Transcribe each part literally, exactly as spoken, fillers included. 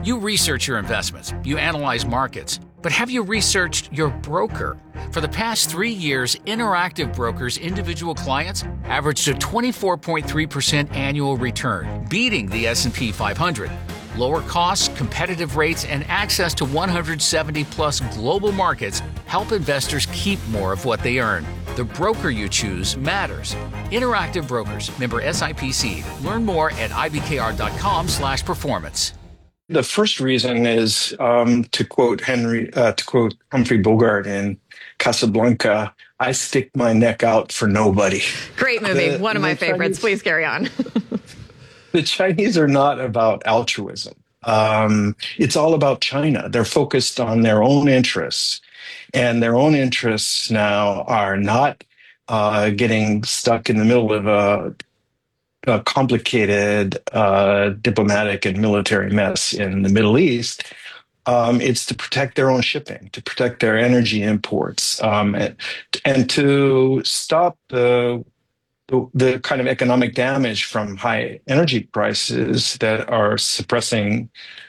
You research your investments, you analyze markets, but have you researched your broker? For the past three years, Interactive Brokers' individual clients averaged a twenty-four point three percent annual return, beating the S and P five hundred. Lower costs, competitive rates, and access to one hundred seventy plus global markets help investors keep more of what they earn. The broker you choose matters. Interactive Brokers, member S I P C. Learn more at I B K R dot com slash performance. The first reason is um, to quote Henry, uh, to quote Humphrey Bogart in Casablanca, "I stick my neck out for nobody." Great movie. The, One of my favorites. Chinese, Please carry on. The Chinese are not about altruism. Um, it's all about China. They're focused on their own interests. And their own interests now are not uh, getting stuck in the middle of a a complicated uh, diplomatic and military mess in the Middle East. Um, it's to protect their own shipping, to protect their energy imports, um, and, and to stop the, the the kind of economic damage from high energy prices that are suppressing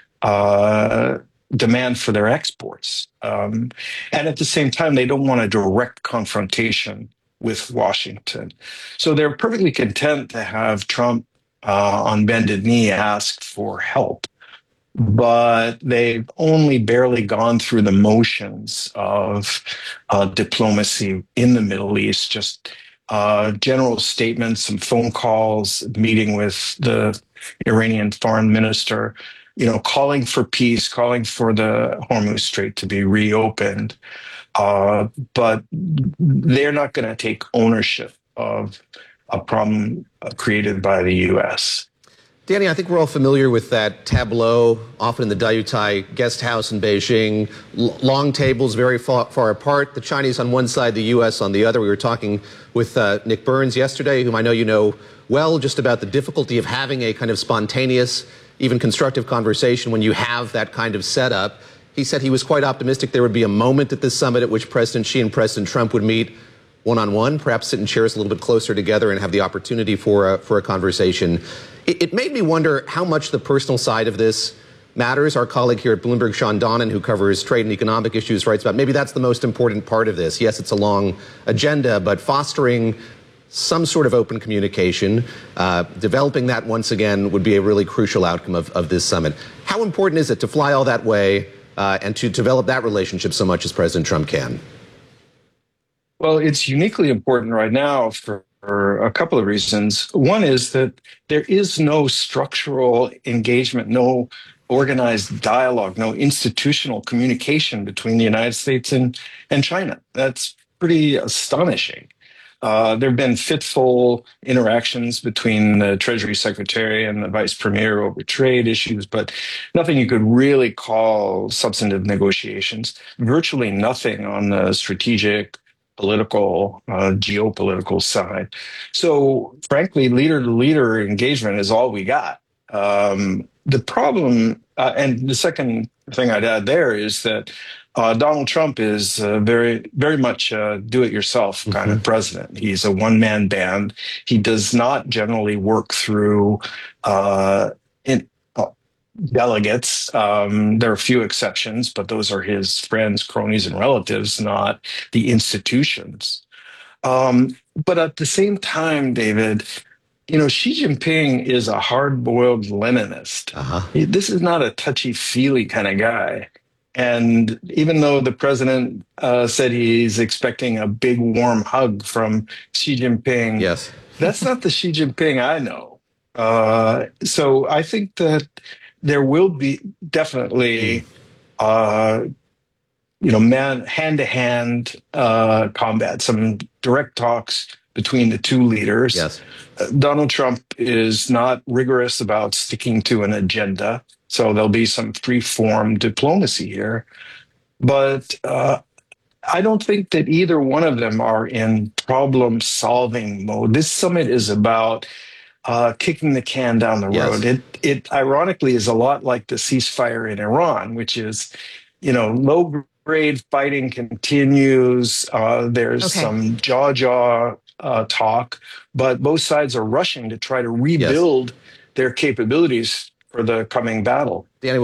uh, demand for their exports. Um, and at the same time, they don't want a direct confrontation with Washington. So they're perfectly content to have Trump uh, on bended knee ask for help. But they've only barely gone through the motions of uh, diplomacy in the Middle East, just uh, general statements, some phone calls, meeting with the Iranian foreign minister, you know, calling for peace, calling for the Hormuz Strait to be reopened. Uh, but they're not going to take ownership of a problem created by the U S. Danny, I think we're all familiar with that tableau, often in the Diaoyutai guest house in Beijing. L- long tables, very far, far apart. The Chinese on one side, the U S on the other. We were talking with uh, Nick Burns yesterday, whom I know you know well, just about the difficulty of having a kind of spontaneous, even constructive conversation when you have that kind of setup. He said he was quite optimistic there would be a moment at this summit at which President Xi and President Trump would meet one-on-one, perhaps sit in chairs a little bit closer together and have the opportunity for a, for a conversation. It, it made me wonder how much the personal side of this matters. Our colleague here at Bloomberg, Sean Donnan, who covers trade and economic issues, writes about maybe that's the most important part of this. Yes, it's a long agenda, but fostering some sort of open communication, uh, developing that once again would be a really crucial outcome of, of this summit. How important is it to fly all that way Uh, and to develop that relationship so much as President Trump can? Well, it's uniquely important right now for, for a couple of reasons. One is that there is no structural engagement, no organized dialogue, no institutional communication between the United States and, and China. That's pretty astonishing. Uh, there have been fitful interactions between the Treasury Secretary and the Vice Premier over trade issues, but nothing you could really call substantive negotiations. Virtually nothing on the strategic, political, uh, geopolitical side. So, frankly, leader-to-leader engagement is all we got. Um, the problem, uh, and the second thing I'd add there is that Uh, Donald Trump is uh, very, very much a do-it-yourself kind mm-hmm. of president. He's a one-man band. He does not generally work through uh, in, uh, delegates. Um, there are a few exceptions, but those are his friends, cronies, and relatives, not the institutions. Um, but at the same time, David, you know, Xi Jinping is a hard-boiled Leninist. Uh-huh. He, this is not a touchy-feely kind of guy. And even though the president uh, said he's expecting a big warm hug from Xi Jinping, yes, that's not the Xi Jinping I know. Uh, so I think that there will be definitely, uh, you know, man, hand-to-hand uh, combat, some direct talks between the two leaders. Yes. Uh, Donald Trump is not rigorous about sticking to an agenda. So there'll be some free-form diplomacy here. But uh, I don't think that either one of them are in problem-solving mode. This summit is about uh, kicking the can down the road. Yes. It, it ironically is a lot like the ceasefire in Iran, which is, you know, low-grade fighting continues. Uh, there's okay. some jaw-jaw uh, talk, but both sides are rushing to try to rebuild yes. their capabilities for the coming battle. Danny,